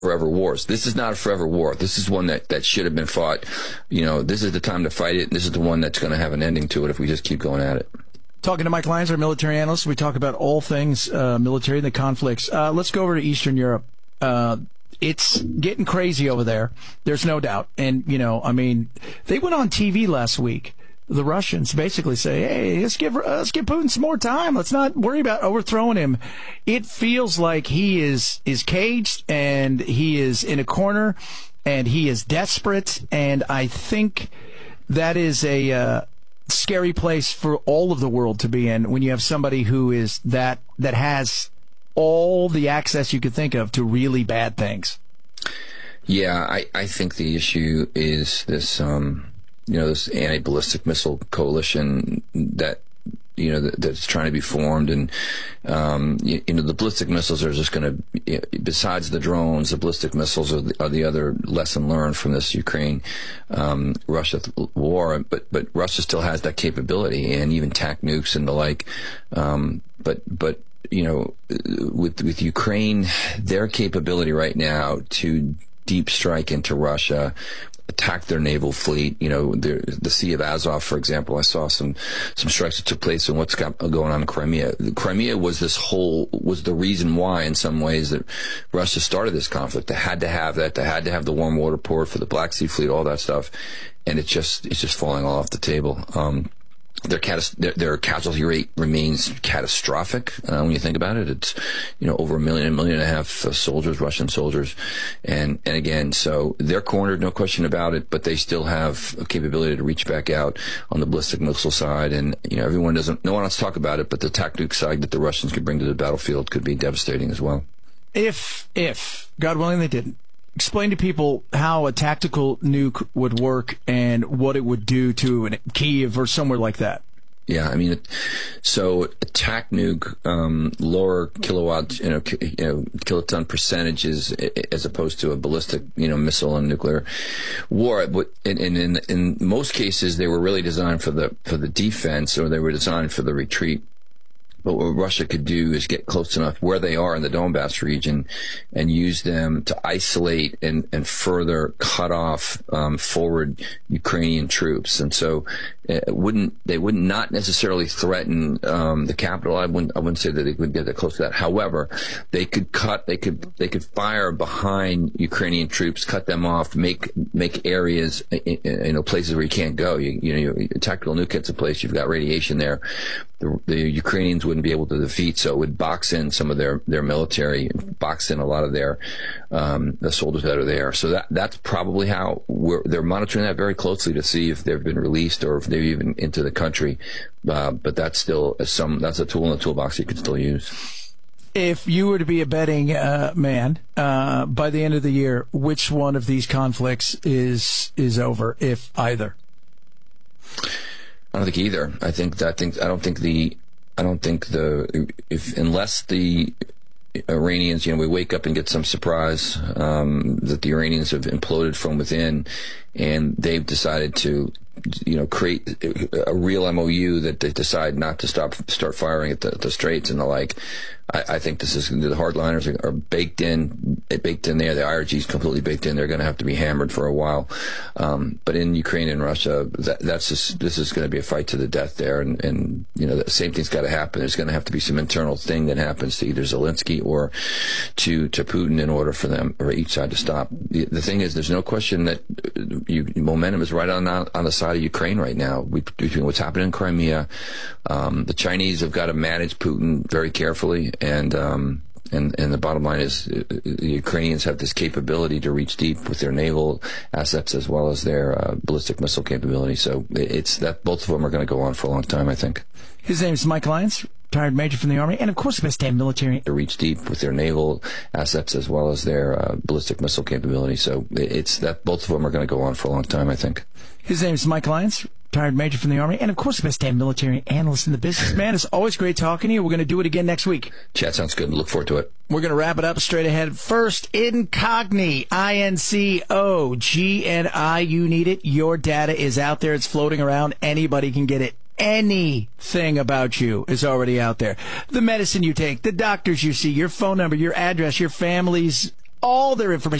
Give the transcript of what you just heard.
forever wars. This is not a forever war. This is one that should have been fought. This is the time to fight it. This is the one that's going to have an ending to it if we just keep going at it. Talking to Mike Lyons, our military analyst, we talk about all things military and the conflicts. Let's go over to Eastern Europe. It's getting crazy over there. There's no doubt. And, they went on TV last week. The Russians basically say, hey, let's give Putin some more time. Let's not worry about overthrowing him. It feels like he is caged and he is in a corner and he is desperate. And I think that is a scary place for all of the world to be in when you have somebody who is that has all the access you could think of to really bad things. Yeah, I think the issue is this, this anti-ballistic missile coalition that, that's trying to be formed. And, the ballistic missiles are just going to, besides the drones, the ballistic missiles are the other lesson learned from this Ukraine-Russia war. But Russia still has that capability and even TAC nukes and the like. But with Ukraine, their capability right now to deep strike into Russia, attack their naval fleet, the Sea of Azov, for example. I saw some strikes that took place in what's going on in Crimea. Crimea was the reason why, in some ways, that Russia started this conflict. They had to have that. They had to have the warm water port for the Black Sea Fleet, all that stuff. And it's just falling all off the table. Their casualty rate remains catastrophic when you think about it. It's over 1.5 million soldiers, Russian soldiers, and again, so they're cornered, no question about it. But they still have a capability to reach back out on the ballistic missile side, and no one wants to talk about it. But the tactic side that the Russians could bring to the battlefield could be devastating as well. If God willing they didn't. Explain to people how a tactical nuke would work and what it would do to Kyiv or somewhere like that. Yeah, so a TAC nuke, lower kilowatt, kiloton percentages as opposed to a ballistic, missile and nuclear war. But in most cases, they were really designed for the defense, or they were designed for the retreat. But what Russia could do is get close enough where they are in the Donbass region and use them to isolate and further cut off forward Ukrainian troops. And so they would not necessarily threaten the capital. I wouldn't say that they would get that close to that. However, they could fire behind Ukrainian troops, cut them off, make areas, places where you can't go. A tactical nuke hits a place, you've got radiation there. The Ukrainians wouldn't be able to defeat, so it would box in some of their military, box in a lot of the soldiers that are there. So that's probably how they're monitoring that very closely to see if they've been released or if they're even into the country. But that's still that's a tool in the toolbox you can still use. If you were to be a betting man by the end of the year, which one of these conflicts is over, if either? I don't think either. Unless the Iranians, we wake up and get some surprise that the Iranians have imploded from within, and they've decided to, create a real MOU that they decide not to start firing at the Straits and the like. I think the hardliners are baked in there. The IRG is completely baked in. They're going to have to be hammered for a while. But in Ukraine and Russia, this is going to be a fight to the death there. And the same thing's got to happen. There's going to have to be some internal thing that happens to either Zelensky or to Putin in order for each side to stop. The thing is, there's no question that momentum is right on the side of Ukraine right now between what's happening in Crimea. The Chinese have got to manage Putin very carefully. And the bottom line is the Ukrainians have this capability to reach deep with their naval assets as well as their ballistic missile capability. So it's that both of them are going to go on for a long time, I think. His name is Mike Lyons, retired major from the Army, and of course the best damn military. To reach deep with their naval assets as well as their ballistic missile capability. So it's that both of them are going to go on for a long time, I think. His name is Mike Lyons, retired major from the Army, and of course the best damn military analyst in the business. Man, it's always great talking to you. We're going to do it again next week. Chat sounds good. Look forward to it. We're going to wrap it up straight ahead. First, Incogni, INCOGNI. You need it. Your data is out there. It's floating around. Anybody can get it. Anything about you is already out there. The medicine you take, the doctors you see, your phone number, your address, your family's all their information.